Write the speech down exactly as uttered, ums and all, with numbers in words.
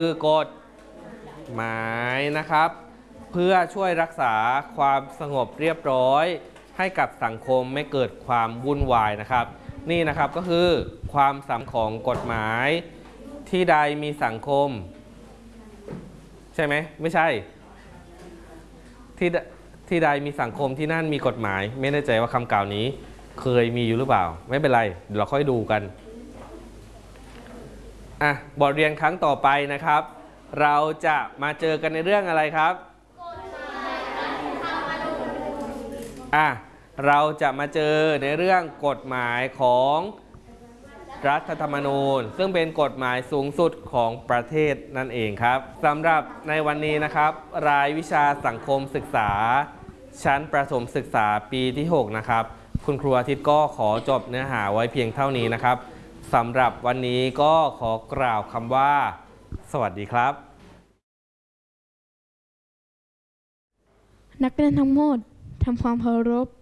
คือกฎหมายนะครับเพื่อช่วยรักษาความสงบเรียบร้อยให้กับสังคมไม่เกิดความวุ่นวายนะครับนี่นะครับก็คือความสำคัญของกฎหมายที่ใดมีสังคมใช่ไหมไม่ใช่ที่ที่ใดมีสังคมที่นั่นมีกฎหมายไม่แน่ใจว่าคำกล่าวนี้เคยมีอยู่หรือเปล่าไม่เป็นไรเดี๋ยวเราค่อยดูกันอ่ะบทเรียนครั้งต่อไปนะครับเราจะมาเจอกันในเรื่องอะไรครับอ่ะเราจะมาเจอในเรื่องกฎหมายของรัฐธรรมนูญซึ่งเป็นกฎหมายสูงสุดของประเทศนั่นเองครับสำหรับในวันนี้นะครับรายวิชาสังคมศึกษาชั้นประถมศึกษาปีที่หกนะครับคุณครูอาทิตย์ก็ขอจบเนื้อหาไว้เพียงเท่านี้นะครับสำหรับวันนี้ก็ขอกล่าวคำว่าสวัสดีครับนักเรียนทั้งหมดทำความเคารพ